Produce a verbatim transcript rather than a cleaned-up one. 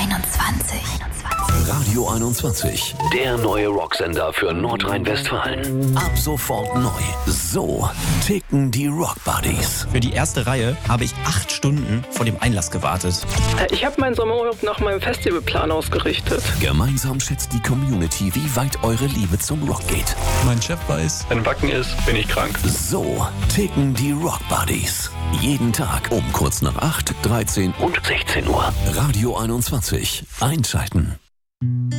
einundzwanzig. Radio einundzwanzig, der neue Rocksender für Nordrhein-Westfalen. Ab sofort neu. So ticken die Rock Buddies. Für die erste Reihe habe ich acht Stunden vor dem Einlass gewartet. Ich habe meinen Sommerurlaub nach meinem Festivalplan ausgerichtet. Gemeinsam schätzt die Community, wie weit eure Liebe zum Rock geht. Mein Chef weiß, wenn Wacken ist, bin ich krank. So ticken die Rock Buddies. Jeden Tag um kurz nach acht, dreizehn und sechzehn Uhr. Radio einundzwanzig. Einschalten.